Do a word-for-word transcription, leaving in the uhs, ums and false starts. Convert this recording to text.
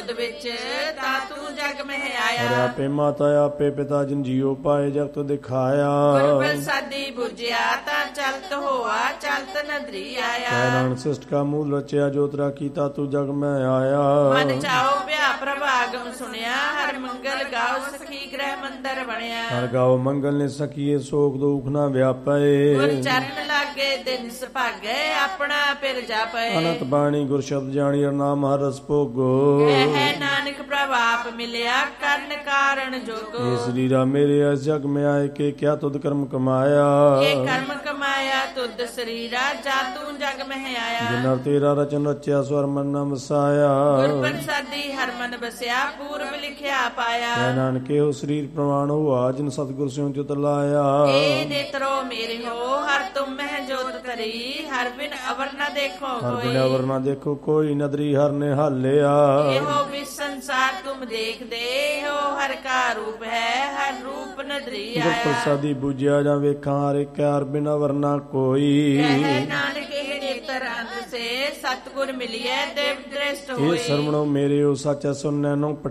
ਤੁਧ ਵਿੱਚ ਤਾ ਤੂੰ ਜਗ ਮਹਿ ਆਇਆ। ਹਰਿ ਆਪੇ ਮਾਤਾ ਆਪੇ ਪਿਤਾ ਜਿਨ ਜੀਉ ਪਾਏ ਜਗਤ ਦਿਖਾਇਆ। ਗੁਰ ਪ੍ਰਸਾਦੀ ਬੁਝਿਆ ਤਾਂ ਚਲਤ ਹੋਆ ਚਲਤ ਨਦਰੀ ਆਇਆ। ਕਹਿ ਨਾਨਕ ਸਿਸ਼ਟ ਕਾ ਮੂਲ ਰਚਿਆ ਜੋ ਤੇਰਾ ਕੀਤਾ ਤੂੰ ਜਗ ਮੈਂ ਆਇਆ। ਮਨ ਚਾਓ ਵਿਆਹ ਪ੍ਰਭਾਗਮ ਸੁਣਿਆ ਹਰ ਮੰਗਲ ਗਾਓ ਸਖੀ ਗ੍ਰਹਿ ਮੰਦਰ ਬਣਿਆ। ਹਰ ਗਾਓ ਮੰਗਲ ਨੇ ਸਕੀਏ ਸੋਖ ਦੁਖ ਨਾ ਵਿਆਪੇ। ਗੁਰ ਚਰਨ ਲਾਗੇ ਦਿਨ ਸੁਭਾਗੇ ਆਪਣਾ ਪਿਰ ਜਾਪੇ। ਅਨੰਤ ਬਾਣੀ ਗੁਰ ਸ਼ਬਦ ਜਾਣੀ ਅਰ ਨਾਮ ਹਰ ਰਸ ਭੋਗੋ। ਕਹਿ ਨਾਨਕ ਪ੍ਰਭ ਆਪ ਮਿਲਿਆ ਕਰਨ ਕਾਰਨ ਜੋਗੋ। ਇਹ ਸਰੀਰਾ ਮੇਰੇ ਇਸ ਜਗ ਮੈਂ ਆਏ ਕੇ ਕਿਆ ਤੁਧ ਕਰਮ ਕਮਾਇਆ। ਇਹ ਕਰਮ ਕਮਾਇਆ ਤੁਧ ਸਰੀਰਾ ਜਾ ਤੂੰ ਜਗ ਮਹਿ ਆਇਆ। ਜਿਨ੍ਹਾਂ ਤੇਰਾ ਰਚਨ ਰਚਿਆ ਸਵਰ ਮਨ ਨਾ ਵਸਾਇਆ। ਗੁਰ ਪ੍ਰਸਾਦੀ ਹਰ ਮਨ ਬਸਿਆ ਪੂਰਬ ਲਿਖਿਆ ਪਾਇਆ। ਕਹਿ ਨਾਨਕ ਇਹੋ ਸਰੀਰ ਪ੍ਰਵਾਨ ਹੋਆ ਜਿਨ ਸਤਿਗੁਰ ਸਿਉ ਚਿਤ ਲਾਇਆ। ਇਹ ਨੇਤਰੋ ਮੇਰੇ ਹੋ ਹਰ ਤੁਮ ਮਹਿ ਜੋਤ ਧਰੀ ਹਰ ਬਿਨ ਅਵਰ ਨਾ ਦੇਖੋ ਹਰ ਕੋਈ। ਬਿਨ ਅਵਰ ਨਾ ਦੇਖੋ ਕੋਈ ਨਦਰੀ ਹਰ ਨੇ ਹਾਲਿਆ। ਇਹੋ ਵੀ ਸੰਸਾਰ ਤੁਮ ਦੇਖਦੇ ਹੋ ਹਰ ਕਾ ਰੂਪ ਹੈ ਹਰ ਰੂਪ ਨਦਰੀ ਗੁਰ ਆਇਆ। ਪ੍ਰਸਾਦੀ ਬੁਝਿਆ ਜਾਂ ਵੇਖਾਂ ਹਰ ਕਾਰ ਬਿਨ ਅਵਰ ਨਾ ਕੋਈ। ਕਹਿ ਨਾਨਕ ਇਹ ਨੇਤਰ ਅੰਧ ਸੇ ਸਤਿਗੁਰ ਮਿਲਿਐ ਦੇਵ ਦ੍ਰਿਸ਼ਟ ਇਹ ਹੋਈ। ਸਰਵਣੋ ਮੇਰੇ ਉਹ ਸੱਚ ਸੁਨੈ ਨੋ